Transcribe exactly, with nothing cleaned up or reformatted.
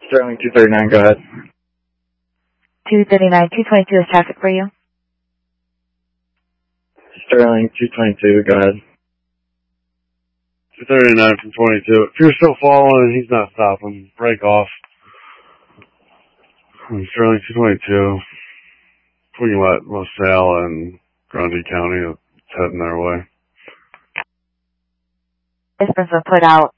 Sterling two thirty-nine, go ahead. two thirty-nine, two twenty-two is traffic for you. Sterling two twenty-two, go ahead. two thirty-nine from twenty-two. If you're still following and he's not stopping, break off. Sterling two twenty-two. Between what, LaSalle and Grundy County, it's heading their way. This has been put out.